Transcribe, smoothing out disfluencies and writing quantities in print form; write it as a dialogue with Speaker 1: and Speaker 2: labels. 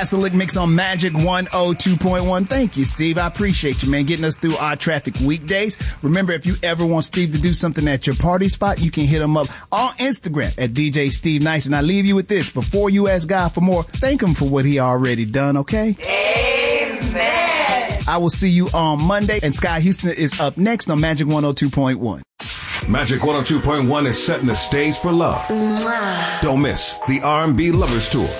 Speaker 1: Pastor Lick Mix on Magic 102.1. Thank you, Steve. I appreciate you, man, getting us through our traffic weekdays. Remember, if you ever want Steve to do something at your party spot, you can hit him up on Instagram at DJ Steve Nice. And I leave you with this. Before you ask God for more, thank him for what he already done, okay?
Speaker 2: Amen.
Speaker 1: I will see you on Monday. And Sky Houston is up next on Magic 102.1.
Speaker 3: Magic 102.1 is setting the stage for love. Don't miss the R&B Lovers Tour.